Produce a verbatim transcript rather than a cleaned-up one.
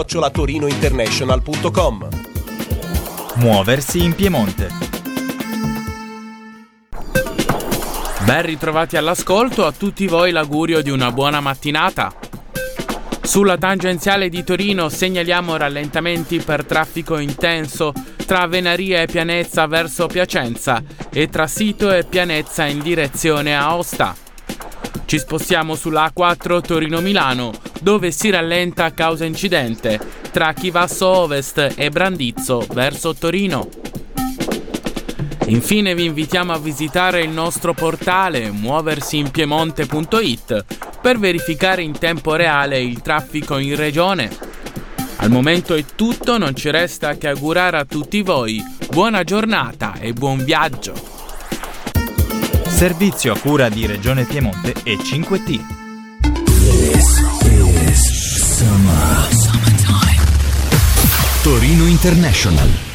chiocciola torinointernational punto com. Muoversi in Piemonte. Ben ritrovati all'ascolto, a tutti voi l'augurio di una buona mattinata. Sulla tangenziale di Torino segnaliamo rallentamenti per traffico intenso tra Venaria e Pianezza verso Piacenza e tra Sito e Pianezza in direzione Aosta. Ci spostiamo sulla A quattro Torino-Milano, dove si rallenta a causa incidente tra Chivasso Ovest e Brandizzo verso Torino. Infine vi invitiamo a visitare il nostro portale muoversi in piemonte punto it per verificare in tempo reale il traffico in regione. Al momento è tutto, non ci resta che augurare a tutti voi buona giornata e buon viaggio. Servizio a cura di Regione Piemonte e cinque T. This is summer. Summertime. Torino International.